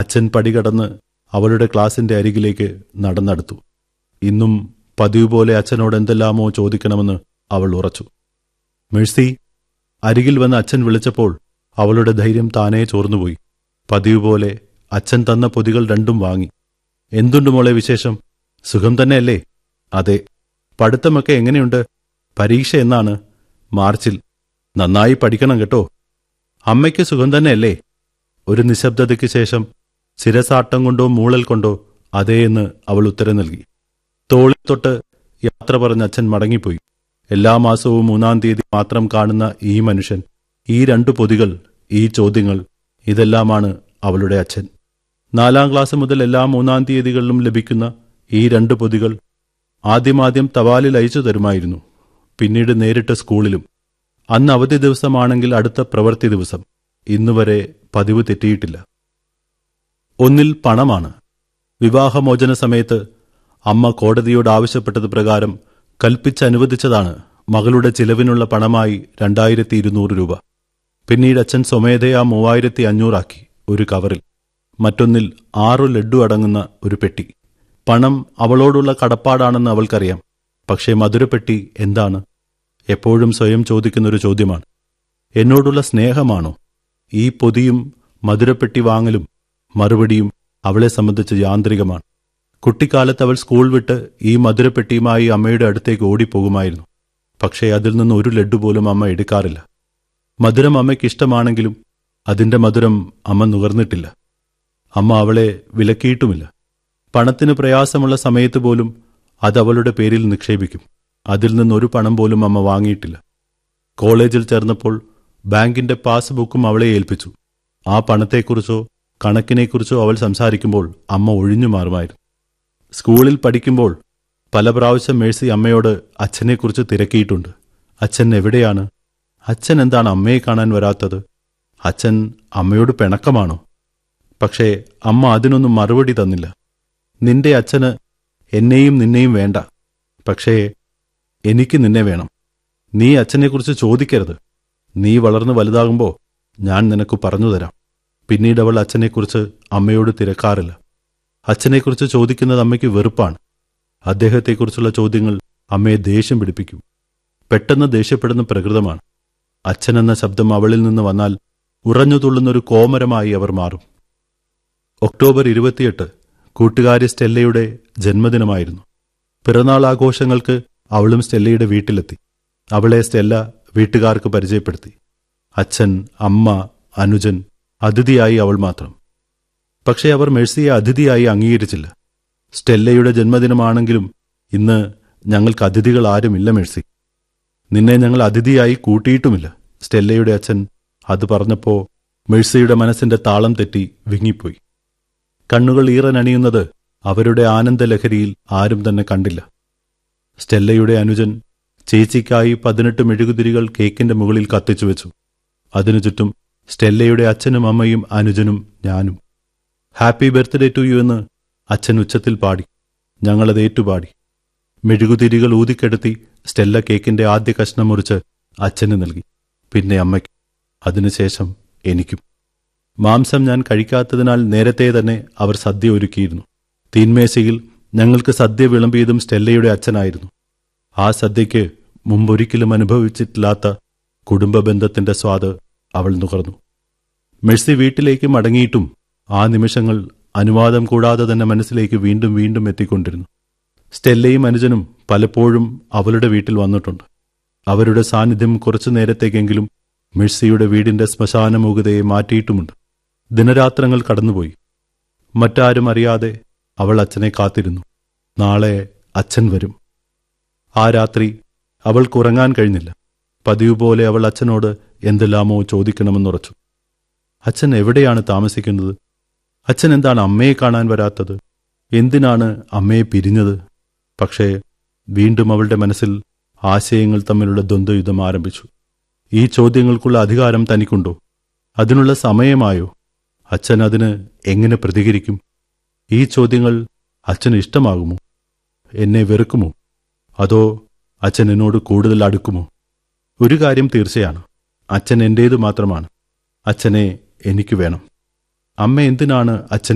അച്ഛൻ പടികടന്ന് അവളുടെ ക്ലാസിന്റെ അരികിലേക്ക് നടന്നെടുത്തു. ഇന്നും പതിവ് പോലെ അച്ഛനോട് എന്തെല്ലാമോ ചോദിക്കണമെന്ന് അവൾ ഉറച്ചു. മേഴ്സി, അരികിൽ വന്ന് അച്ഛൻ വിളിച്ചപ്പോൾ അവളുടെ ധൈര്യം താനേ ചോർന്നുപോയി. പതിവ് പോലെ അച്ഛൻ തന്ന പൊതികൾ രണ്ടും വാങ്ങി. എന്തുണ്ട് മോളെ വിശേഷം? സുഖം തന്നെയല്ലേ? അതെ. പഠിത്തമൊക്കെ എങ്ങനെയുണ്ട്? പരീക്ഷ എന്നാണ്? മാർച്ചിൽ. നന്നായി പഠിക്കണം കേട്ടോ. അമ്മയ്ക്ക് സുഖം തന്നെയല്ലേ? ഒരു നിശബ്ദതയ്ക്ക് ശേഷം ശിരസാട്ടം കൊണ്ടോ മൂളൽ കൊണ്ടോ അതേ എന്ന് അവൾ ഉത്തരം നൽകി. തോളിൽ തൊട്ട് യാത്ര പറഞ്ഞ അച്ഛൻ മടങ്ങിപ്പോയി. എല്ലാ മാസവും 3-ാം തീയതി മാത്രം കാണുന്ന ഈ മനുഷ്യൻ, ഈ 2 പൊതികൾ, ഈ ചോദ്യങ്ങൾ, ഇതെല്ലാമാണ് അവളുടെ അച്ഛൻ. 4-ാം ക്ലാസ് മുതൽ എല്ലാ 3-ാം തീയതികളിലും ലഭിക്കുന്ന ഈ 2 പൊതികൾ ആദ്യം തപാലിൽ അയച്ചു തരുമായിരുന്നു. പിന്നീട് നേരിട്ട് സ്കൂളിലും. അന്ന് അവധി ദിവസമാണെങ്കിൽ അടുത്ത പ്രവൃത്തി ദിവസം. ഇന്നുവരെ പതിവ് തെറ്റിയിട്ടില്ല. ഒന്നിൽ പണമാണ്. വിവാഹമോചന സമയത്ത് അമ്മ കോടതിയോട് ആവശ്യപ്പെട്ടത് പ്രകാരം കൽപ്പിച്ചനുവദിച്ചതാണ് മകളുടെ ചിലവിനുള്ള പണമായി 2200 രൂപ. പിന്നീട് അച്ഛൻ സ്വമേധയാ 3500 ആക്കി ഒരു കവറിൽ. മറ്റൊന്നിൽ 6 ലഡ്ഡു അടങ്ങുന്ന ഒരു പെട്ടി. പണം അവളോടുള്ള കടപ്പാടാണെന്ന് അവൾക്കറിയാം. പക്ഷേ മധുരപ്പെട്ടി എന്താണ്? എപ്പോഴും സ്വയം ചോദിക്കുന്നൊരു ചോദ്യമാണ്. എന്നോടുള്ള സ്നേഹമാണോ? ഈ പൊതിയും മധുരപ്പെട്ടി വാങ്ങലും മറുപടിയും അവളെ സംബന്ധിച്ച് യാന്ത്രികമാണ്. കുട്ടിക്കാലത്ത് അവൾ സ്കൂൾ വിട്ട് ഈ മധുരപ്പെട്ടിയുമായി അമ്മയുടെ അടുത്തേക്ക് ഓടിപ്പോകുമായിരുന്നു. പക്ഷേ അതിൽ നിന്ന് ഒരു ലഡ്ഡു പോലും അമ്മ എടുക്കാറില്ല. മധുരം അമ്മയ്ക്കിഷ്ടമാണെങ്കിലും അതിന്റെ മധുരം അമ്മ നുകർന്നിട്ടില്ല. അമ്മ അവളെ വിലക്കിയിട്ടുമില്ല. പണത്തിന് പ്രയാസമുള്ള സമയത്ത് പോലും അത് അവളുടെ പേരിൽ നിക്ഷേപിക്കും. അതിൽ നിന്നൊരു പണം പോലും അമ്മ വാങ്ങിയിട്ടില്ല. കോളേജിൽ ചേർന്നപ്പോൾ ബാങ്കിന്റെ പാസ്ബുക്കും അവളെ ഏൽപ്പിച്ചു. ആ പണത്തെക്കുറിച്ചോ കണക്കിനെക്കുറിച്ചോ അവൾ സംസാരിക്കുമ്പോൾ അമ്മ ഒഴിഞ്ഞു മാറുമായിരുന്നു. സ്കൂളിൽ പഠിക്കുമ്പോൾ പല പ്രാവശ്യം മേഴ്സി അമ്മയോട് അച്ഛനെക്കുറിച്ച് തിരക്കിയിട്ടുണ്ട്. അച്ഛൻ എവിടെയാണ്? അച്ഛൻ എന്താണ് അമ്മയെ കാണാൻ വരാത്തത്? അച്ഛൻ അമ്മയോട് പിണക്കമാണോ? പക്ഷേ അമ്മ അതിനൊന്നും മറുപടി തന്നില്ല. നിന്റെ അച്ഛന് എന്നെയും നിന്നെയും വേണ്ട, പക്ഷേ എനിക്ക് നിന്നെ വേണം. നീ അച്ഛനെക്കുറിച്ച് ചോദിക്കരുത്. നീ വളർന്നു വലുതാകുമ്പോൾ ഞാൻ നിനക്ക് പറഞ്ഞുതരാം. പിന്നീട് അവൾ അച്ഛനെക്കുറിച്ച് അമ്മയോട് തിരക്കാറില്ല. അച്ഛനെക്കുറിച്ച് ചോദിക്കുന്നത് അമ്മയ്ക്ക് വെറുപ്പാണ്. അദ്ദേഹത്തെക്കുറിച്ചുള്ള ചോദ്യങ്ങൾ അമ്മയെ ദേഷ്യം പിടിപ്പിക്കും. പെട്ടെന്ന് ദേഷ്യപ്പെടുന്ന പ്രകൃതമാണ്. അച്ഛനെന്ന ശബ്ദം അവളിൽ നിന്ന് വന്നാൽ ഉറഞ്ഞുതുള്ളുന്നൊരു കോമരമായി അവർ മാറും. ഒക്ടോബർ 28 കൂട്ടുകാരി സ്റ്റെല്ലയുടെ ജന്മദിനമായിരുന്നു. പിറന്നാൾ ആഘോഷങ്ങൾക്ക് അവളും സ്റ്റെല്ലയുടെ വീട്ടിലെത്തി. അവളെ സ്റ്റെല്ല വീട്ടുകാർക്ക് പരിചയപ്പെടുത്തി. അച്ഛൻ, അമ്മ, അനുജൻ, അതിഥിയായി അവൾ മാത്രം. പക്ഷേ അവർ മേഴ്സിയെ അതിഥിയായി അംഗീകരിച്ചില്ല. സ്റ്റെല്ലയുടെ ജന്മദിനമാണെങ്കിലും ഇന്ന് ഞങ്ങൾക്ക് അതിഥികൾ ആരുമില്ല മേഴ്സി. നിന്നെ ഞങ്ങൾ അതിഥിയായി കൂട്ടിയിട്ടുമില്ല. സ്റ്റെല്ലയുടെ അച്ഛൻ അത് പറഞ്ഞപ്പോ മേഴ്സിയുടെ മനസ്സിന്റെ താളം തെറ്റി വിങ്ങിപ്പോയി. കണ്ണുകൾ ഈറനണിയുന്നത് അവരുടെ ആനന്ദലഹരിയിൽ ആരും തന്നെ കണ്ടില്ല. സ്റ്റെല്ലയുടെ അനുജൻ ചേച്ചിക്കായി 18 മെഴുകുതിരികൾ കേക്കിന്റെ മുകളിൽ കത്തിച്ചു വെച്ചു. അതിനു ചുറ്റും സ്റ്റെല്ലയുടെ അച്ഛനും അമ്മയും അനുജനും ഞാനും. ഹാപ്പി ബർത്ത്ഡേ ടു യു എന്ന് അച്ഛൻ ഉച്ചത്തിൽ പാടി. ഞങ്ങളത് ഏറ്റുപാടി. മെഴുകുതിരികൾ ഊതിക്കെടുത്തി സ്റ്റെല്ല കേക്കിന്റെ ആദ്യ കഷ്ണം മുറിച്ച് അച്ഛന് നൽകി. പിന്നെ അമ്മയ്ക്ക്. അതിനുശേഷം എനിക്കും. മാംസം ഞാൻ കഴിക്കാത്തതിനാൽ നേരത്തെ തന്നെ അവർ സദ്യ ഒരുക്കിയിരുന്നു. തീന്മേശയിൽ ഞങ്ങൾക്ക് സദ്യ വിളമ്പിയതും സ്റ്റെല്ലയുടെ അച്ഛനായിരുന്നു. ആ സദ്യയ്ക്ക് മുമ്പൊരിക്കലും അനുഭവിച്ചിട്ടില്ലാത്ത കുടുംബബന്ധത്തിന്റെ സ്വാദ് അവൾ നുകർന്നു. മെഴ്സി വീട്ടിലേക്ക് മടങ്ങിയിട്ടും ആ നിമിഷങ്ങൾ അനുവാദം കൂടാതെ തന്നെ മനസ്സിലേക്ക് വീണ്ടും വീണ്ടും എത്തിക്കൊണ്ടിരുന്നു. സ്റ്റെല്ലയും അനുജനും പലപ്പോഴും അവളുടെ വീട്ടിൽ വന്നിട്ടുണ്ട്. അവരുടെ സാന്നിധ്യം കുറച്ചു നേരത്തേക്കെങ്കിലും മെഴ്സിയുടെ വീടിന്റെ ശ്മശാനമൂകതയെ മാറ്റിയിട്ടുമുണ്ട്. ദിനരാത്രങ്ങൾ കടന്നുപോയി. മറ്റാരും അറിയാതെ അവൾ അച്ഛനെ കാത്തിരുന്നു. നാളെ അച്ഛൻ വരും. ആ രാത്രി അവൾക്കുറങ്ങാൻ കഴിഞ്ഞില്ല. പതിവ് പോലെ അവൾ അച്ഛനോട് എന്തെല്ലാമോ ചോദിക്കണമെന്നുറച്ചു. അച്ഛൻ എവിടെയാണ് താമസിക്കുന്നത്? അച്ഛൻ എന്താണ് അമ്മയെ കാണാൻ വരാത്തത്? എന്തിനാണ് അമ്മയെ പിരിഞ്ഞത്? പക്ഷേ വീണ്ടും അവളുടെ മനസ്സിൽ ആശയങ്ങൾ തമ്മിലുള്ള ദ്വന്ദ്വയുദ്ധം ആരംഭിച്ചു. ഈ ചോദ്യങ്ങൾക്കുള്ള അധികാരം തനിക്കുണ്ടോ? അതിനുള്ള സമയമായോ? അച്ഛൻ അതിന് എങ്ങനെ പ്രതികരിക്കും? ഈ ചോദ്യങ്ങൾ അച്ഛന് ഇഷ്ടമാകുമോ? എന്നെ വെറുക്കുമോ? അതോ അച്ഛൻ എന്നോട് കൂടുതൽ അടുക്കുമോ? ഒരു കാര്യം തീർച്ചയാണ്, അച്ഛൻ എന്റേതു മാത്രമാണ്. അച്ഛനെ എനിക്ക് വേണം. അമ്മ എന്തിനാണ് അച്ഛനെ